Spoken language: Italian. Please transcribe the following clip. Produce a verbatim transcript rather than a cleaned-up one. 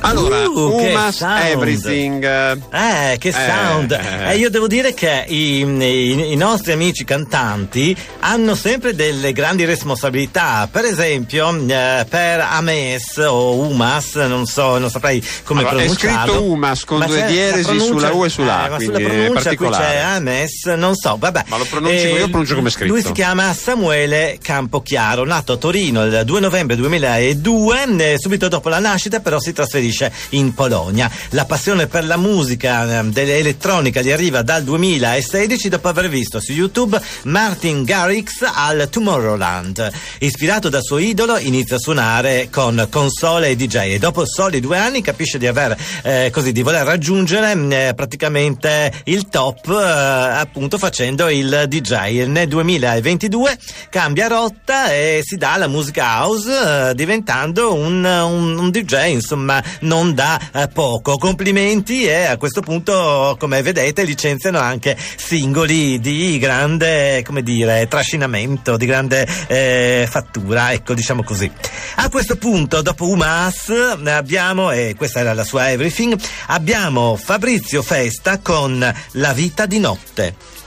Allora, uh, Umas Everything. Eh, che sound. Eh. Eh, io devo dire che i, i, i nostri amici cantanti hanno sempre delle grandi responsabilità. Per esempio, eh, per Ames o Umas, non so, non saprei come allora, pronunciarlo. è scritto Umas con ma due dieresi sulla U e sulla A, eh, ma quindi sulla è pronuncia qui particolare. c'è Ames, non so, vabbè. Ma lo pronunci, Eh, io pronuncio come è scritto. Lui si chiama Samuele Campochiaro, nato a Torino il due novembre duemiladue, eh, subito dopo la nascita però si trasferisce in Polonia. La passione per la musica eh, dell'elettronica gli arriva dal duemilasedici dopo aver visto su YouTube Martin Garrix al Tomorrowland. Ispirato dal suo idolo inizia a suonare con console e D J e dopo soli due anni capisce di aver eh, così di voler raggiungere eh, praticamente il top eh, appunto facendo il D J. Nel duemilaventidue cambia rotta e si dà alla musica house eh, diventando un, un, un D J insomma non da eh, poco. Complimenti, e a questo punto come vedete licenziano anche singoli di grande, come dire, trascinamento, di grande eh, fattura, ecco, diciamo così. A questo punto dopo Umas abbiamo, e questa era la sua Everything, abbiamo Fabrizio Festa con La vita di notte.